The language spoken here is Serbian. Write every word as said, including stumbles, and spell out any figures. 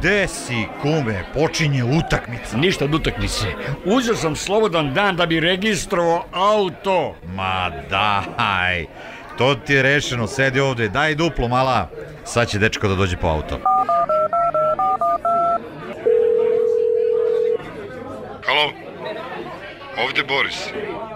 Gde si, kume? Počinje utakmica. Ništa od utakmice. Uzeo sam slobodan dan da bi registrovao auto. Ma daj, to ti je rešeno, sedi ovde, daj duplo mala. Sad će dečko da dođe po auto. Halo, ovde Boris.